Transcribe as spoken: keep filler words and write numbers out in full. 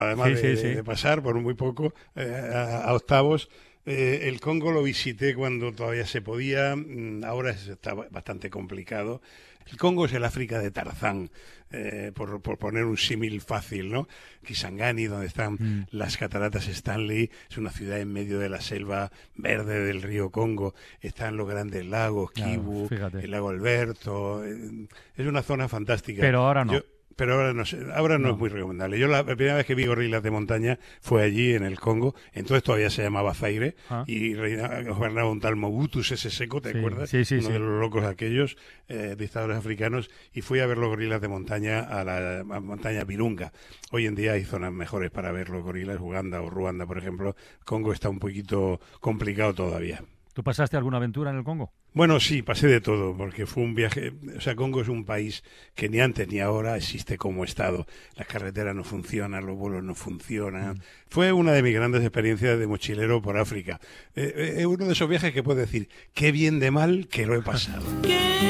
además Sí, de, sí, sí. de pasar por muy poco eh, a, a octavos. Eh, el Congo lo visité cuando todavía se podía, mm, ahora es- está ba- bastante complicado. El Congo es el África de Tarzán, eh, por, por poner un símil fácil, ¿no? Kisangani, donde están Mm, las cataratas Stanley, es una ciudad en medio de la selva verde del río Congo, están los grandes lagos, claro, Kivu, fíjate. el lago Alberto, eh, es una zona fantástica. Pero ahora Yo, no. pero ahora no sé, ahora no es No. muy recomendable. Yo la, la primera vez que vi gorilas de montaña fue allí en el Congo, entonces todavía se llamaba Zaire Ah, y reina- gobernaba un tal Mobutu Sese Seko, ¿te sí, acuerdas? sí, sí, Uno de sí. los locos aquellos, eh, dictadores africanos, y fui a ver los gorilas de montaña a la a montaña Virunga. Hoy en día hay zonas mejores para ver los gorilas, Uganda o Ruanda, por ejemplo. Congo está un poquito complicado todavía. ¿Tú pasaste alguna aventura en el Congo? Bueno, sí, pasé de todo, porque fue un viaje, o sea, Congo es un país que ni antes ni ahora existe como Estado. Las carreteras no funcionan, los vuelos no funcionan. Mm. Fue una de mis grandes experiencias de mochilero por África. Eh, eh, es uno de esos viajes que puedo decir, qué bien de mal que lo he pasado.